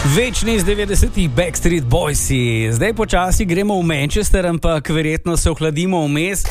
Večni iz 90-ih Backstreet Boysi. Zdaj počasi gremo v Manchester, ampak verjetno se ohladimo vmes.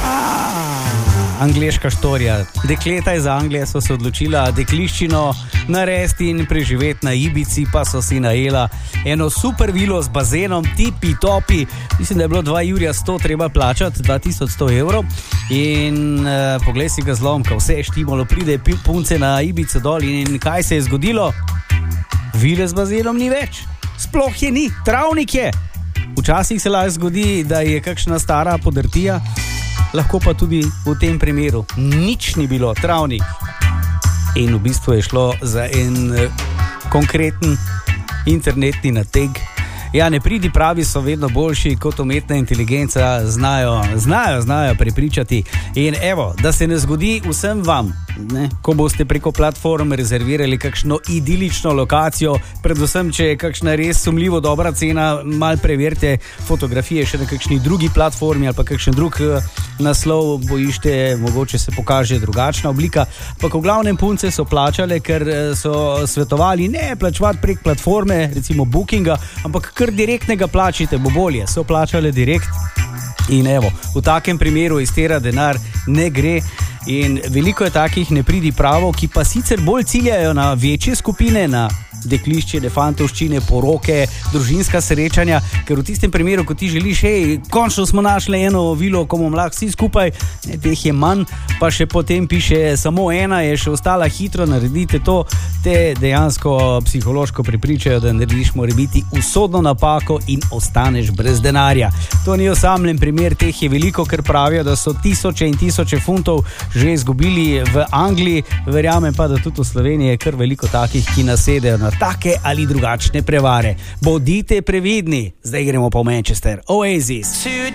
Angleška štorija. Dekleta iz Anglije so se odločila dekliščino narediti in preživeti na Ibici, pa so si najela eno super vilo z bazenom, tipi topi. Mislim, da je bilo 2,100 treba plačati, 2100 evrov. In poglej si ga zlomka, vse je štimalo, pride punce na Ibico dol in kaj se je zgodilo? Vile z bazenom ni več. Sploh je ni, travnik je. Včasih se lahko zgodi, da je kakšna stara podrtija, lahko pa tudi v tem primeru nič ni bilo, travnik. In v bistvu je šlo za en konkreten internetni nateg. Ja, ne pridi pravi so vedno boljši kot umetna inteligenca, znajo prepričati. In evo, da se ne zgodi vsem vam, ne, ko boste preko platform rezervirali kakšno idilično lokacijo, predvsem, če je kakšna res sumljivo dobra cena, mal preverite fotografije še na kakšni drugi platformi ali pa kakšen drug naslov, bojište, mogoče se pokaže drugačna oblika. Pa v glavnem punce so plačale, ker so svetovali ne plačevati prek platforme, recimo Bookinga, ampak kar direktnega plačite, bo bolje, so plačale direkt. In evo, v takem primeru iztera denar ne gre. In veliko je takih nepridi pravo, ki pa sicer bolj ciljajo na večje skupine, na dekliščine, fantovščine, poroke, družinska srečanja, ker v tistem primeru, ko ti želiš, končno smo našli eno vilo, ko bomo lahko vsi skupaj, teh je manj, pa še potem piše samo ena, je še ostala hitro, naredite to, te dejansko psihološko prepričajo, da narediš morebiti usodno napako in ostaneš brez denarja. To ni osamljen primer, teh je veliko, ker pravijo, da so tisoče in tisoče funtov že izgubili v Angliji, verjamem pa, da tudi v Sloveniji je kar veliko takih, ki nasedejo na take ali drugačne prevare. Bodite previdni, zdaj gremo po Manchester. Oasis.